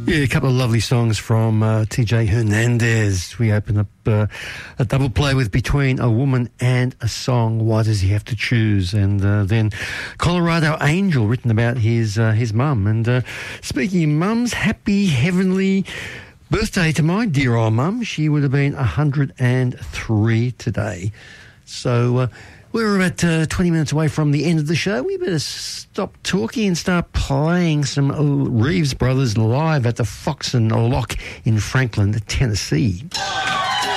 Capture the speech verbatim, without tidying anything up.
Yeah, a couple of lovely songs from uh, T J Hernandez. We open up uh, a double play with Between a Woman and a Song, Why Does He Have to Choose? And uh, then Colorado Angel, written about his uh, his mum. And uh, speaking of mums, happy heavenly birthday to my dear old mum. She would have been one hundred three today. So uh, we're about uh, twenty minutes away from the end of the show. We better stop talking and start playing some Reeves Brothers live at the Fox and Lock in Franklin, Tennessee.